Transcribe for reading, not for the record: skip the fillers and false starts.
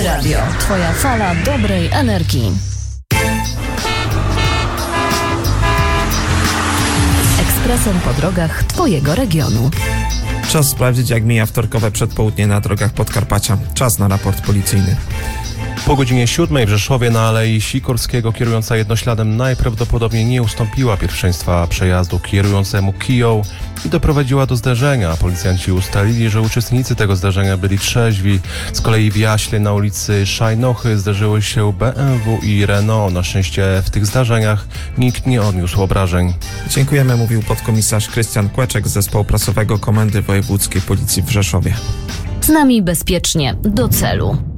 Radio. Twoja fala dobrej energii. Ekspresem po drogach Twojego regionu. Czas sprawdzić, jak mija wtorkowe przedpołudnie na drogach Podkarpacia. Czas na raport policyjny. Po godzinie 7 w Rzeszowie na Alei Sikorskiego kierująca jednośladem najprawdopodobniej nie ustąpiła pierwszeństwa przejazdu kierującemu Kiją i doprowadziła do zderzenia. Policjanci ustalili, że uczestnicy tego zdarzenia byli trzeźwi. Z kolei w Jaśle na ulicy Szajnochy zderzyły się BMW i Renault. Na szczęście w tych zdarzeniach nikt nie odniósł obrażeń. Dziękujemy, mówił podkomisarz Krystian Kłeczek z Zespołu Prasowego Komendy Wojewódzkiej Policji w Rzeszowie. Z nami bezpiecznie do celu.